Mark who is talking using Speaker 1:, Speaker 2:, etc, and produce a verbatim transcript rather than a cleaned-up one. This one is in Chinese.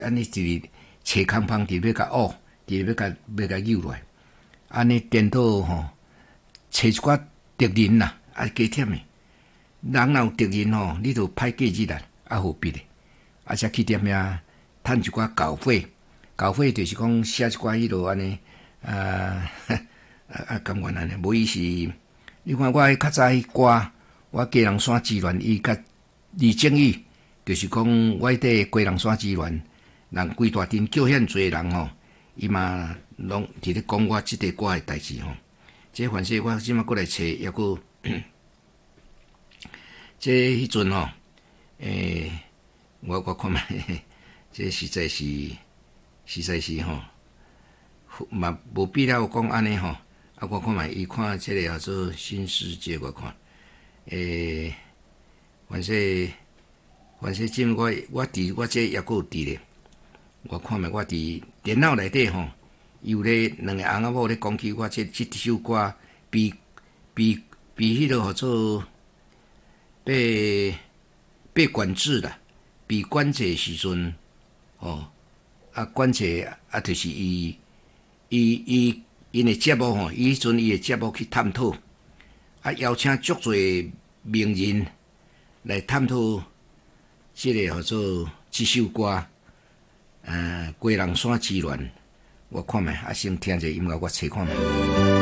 Speaker 1: 安尼就是找空芳伫要甲学，伫要甲要甲扭落来，安尼颠倒吼，找一寡敌人啦，啊加忝诶。人若有敌人吼，你著歹过日啦，啊何必咧？啊，则去踮遐趁一寡稿费，稿费就是讲写一寡迄落安尼，啊啊啊，甘愿安尼，无伊是，你看我较早迄歌，我鸡人山之恋，伊甲李正宇，就是讲我伫鸡人山之恋，人规大阵叫遐济人吼，伊嘛拢伫咧讲我即个歌诶代志吼。即凡是我即马过来找，抑佫。这迄阵吼，诶，我我看觅，这实在是实在是吼，嘛无必要讲安尼吼。啊，我看觅伊看这个叫做新世界，我看，诶，凡是凡是即我我伫我这抑佫有伫咧，我看觅我伫电脑内底吼，有咧两个翁仔某咧讲起我这即首歌，比比比迄落叫做。被被管制啦，被管制时阵，哦，啊管制啊，就是伊伊伊因诶节目吼，伊迄阵伊诶节目去探讨，啊邀请足侪名人来探讨即个叫做即首歌，呃，《归人山之恋》，我看觅啊，先听者音乐，我找看觅。